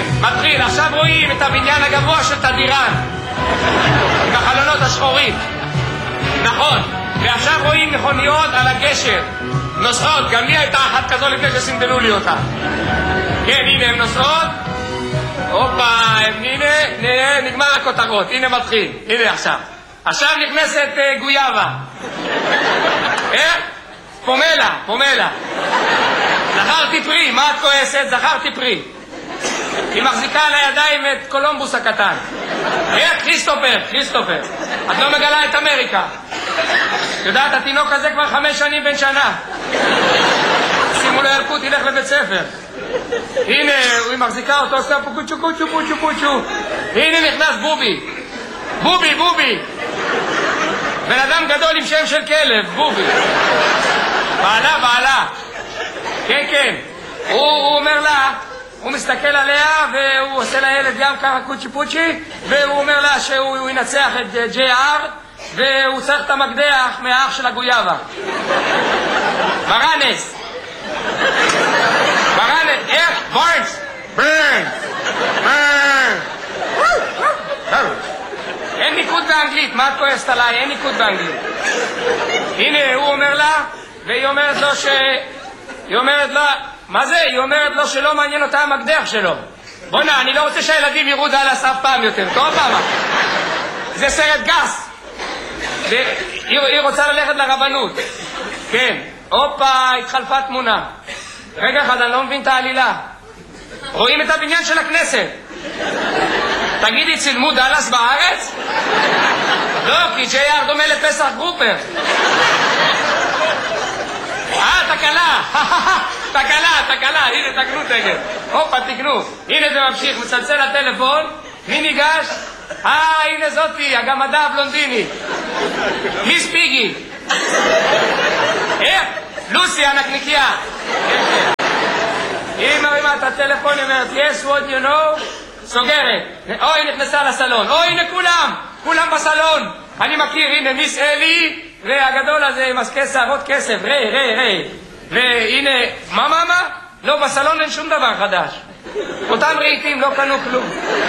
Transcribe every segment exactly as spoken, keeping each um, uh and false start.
כן, מתחיל. עכשיו רואים את הבניין הגבוה של תדירן. עם החלונות השחורים. נכון. ועכשיו רואים מכוניות על הגשר. נוסעות. גם לי הייתה אחת כזו לפני שסינדלו לי אותה. כן, הנה הם נוסעות. הופה, הנה, הנה, נגמר הכותרות. הנה מתחיל. הנה עכשיו. עכשיו נכנסת uh, גויאבה. איך? פומלה, פומלה. זכרתי פרי, מה את כועסת? זכרתי פרי. היא מחזיקה על הידיים את קולומבוס הקטן. איך? כריסטופר, כריסטופר. את לא מגלה את אמריקה. יודעת, התינוק הזה כבר חמש שנים בן שנה. שימו לו ילקוט, ילך לבית ספר. הנה, היא מחזיקה אותו, עושה פה קוצ'ו, קוצ'ו, קוצ'ו, קוצ'ו. הנה נכנס בובי. בובי, בובי. בן אדם גדול עם שם של כלב, בובי. בעלה, בעלה. כן, כן. הוא, הוא אומר לה, הוא מסתכל עליה והוא עושה לילד גם ככה קוצ'י פוצ'י, והוא אומר לה שהוא ינצח את ג'יי אר והוא צריך את המקדח מהאח של הגויאבה. ברנס. ברנס. איך? ברנס. ברנס. ברנס. אין ניקוד באנגלית, מה את כועסת עליי? אין ניקוד באנגלית. הנה, הוא אומר לה, והיא אומרת לו ש... היא אומרת לה, מה זה? היא אומרת לו שלא מעניין אותה המקדח שלו. בוא'נה, אני לא רוצה שהילדים יראו דאלאס אף פעם יותר. טוב פעם. זה סרט גס. היא רוצה ללכת לרבנות. כן. הופה, התחלפה תמונה. רגע אחד, אני לא מבין את העלילה. רואים את הבניין של הכנסת. תגידי, צילמו דאלאס בארץ? לא, כי ג'יי אר דומה לפסח גרופר. אה, תקלה. תקלה, תקלה. הנה, תקנו תגל. הופה, תקנו. הנה זה ממשיך, מצלצל הטלפון. מי ניגש? אה, הנה זאתי, הגמדה הבלונדינית. מיס פיגי. איך? לוסי, הנקניקיה. היא מרימה את הטלפון, היא אומרת, yes, what you know? סוגרת. אוי, נכנסה לסלון. אוי, הנה כולם. כולם בסלון. אני מכיר, הנה, מיס אלי, והגדול הזה עם עסקי שערות כסף. רי, רי, רי. והנה, מה, מה, מה? לא, בסלון אין שום דבר חדש. אותם רהיטים לא קנו כלום.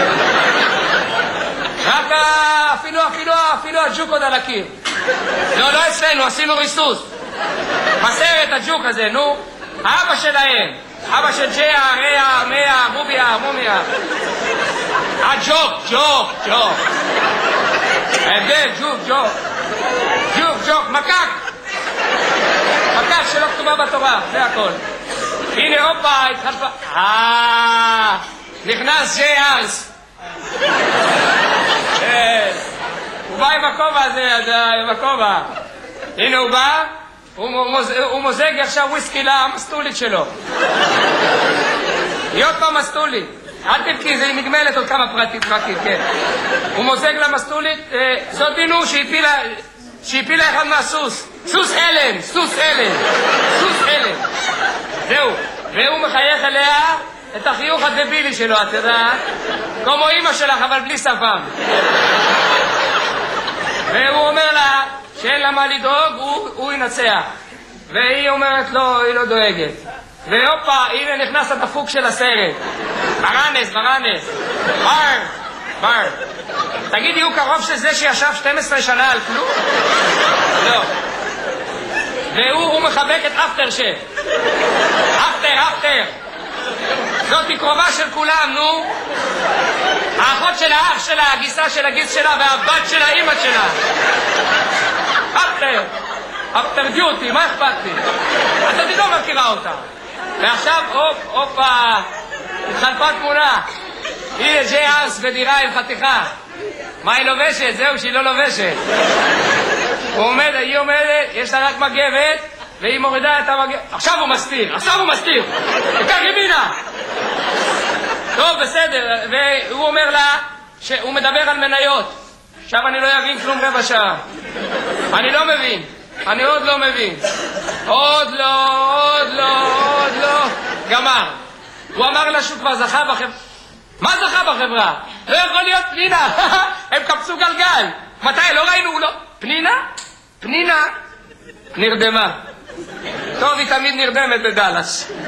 רק אפילו, אפילו, אפילו הג'וק עוד על הקיר. לא, לא אצלנו, עשינו ריסוס. בסרט הג'וק הזה, נו. האבא שלהם. אבא של ג'יה, ריה, מאה, מוביה, מומיה. אה, ג'וק, ג'וק, ג'וק. ההבדל, ג'וק, ג'וק. ג'וק, ג'וק, מקק. מקק שלא כתובה בתורה, זה הכל. הנה, הופה, התחלפה. אה, נכנס ג'יי ארס. הוא בא עם הכובע הזה, עם הכובע. הנה הוא בא. הוא מוזג עכשיו וויסקי למסטולית שלו. היא עוד פעם מסטולית. אל תבכי, זה נגמלת עוד כמה פרטים, פרטים, כן. הוא מוזג למסטולית, זאת דינו שהפילה אחד מהסוס. סוס אלן, סוס אלן, סוס אלן. זהו. והוא מחייך אליה את החיוך הדבילי שלו, את יודעת? כמו אמא שלך, אבל בלי שפם. והוא אומר לה שאין לה מה לדאוג, הוא, הוא ינצח. והיא אומרת לו, היא לא דואגת. והופה, הנה נכנס הדפוק של הסרט. ברנס, ברנס. בר, בר. תגידי, הוא קרוב של זה שישב שתים עשרה שנה על כלום? לא. והוא הוא מחבק את אפטר שף. אפטר, אפטר. זאת היא קרובה של כולם, נו. האחות של האח שלה, הגיסה של הגיס שלה והבת של האמא שלה. אפטר. אפטר דיוטי, מה אכפת לי? אז אני לא מכירה אותה. ועכשיו, הופ, הופה, התחלפה תמונה. הנה ג'יי ארס בדירה עם חתיכה. מה היא לובשת? זהו, שהיא לא לובשת. הוא עומד, היא עומדת, יש לה רק מגבת, והיא מורידה את המגבת. עכשיו הוא מסתיר, עכשיו הוא מסתיר. תקח ימינה. טוב, בסדר. והוא אומר לה שהוא מדבר על מניות. עכשיו אני לא אבין כלום רבע שעה. אני לא מבין. אני עוד לא מבין. עוד לא, עוד לא, עוד לא. גמר. הוא אמר לה שהוא כבר זכה בחברה. מה זכה בחברה? לא יכול להיות פנינה. הם קפצו גלגל. מתי? לא ראינו, לא. פנינה? פנינה נרדמה. טוב, היא תמיד נרדמת בדלס.